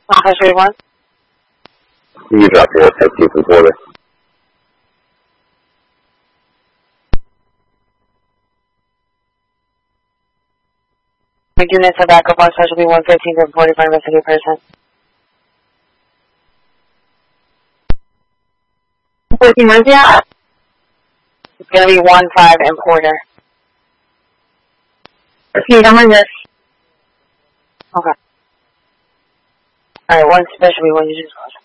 Specialty 1. You drop your taxi from Porter. Units are back up on Specialty 115 to 45 missing person. 14 where's that? It's going to be 1-5 in Porter. Okay, I'm on this. Okay. Alright, 1 Specialty 1, you just close.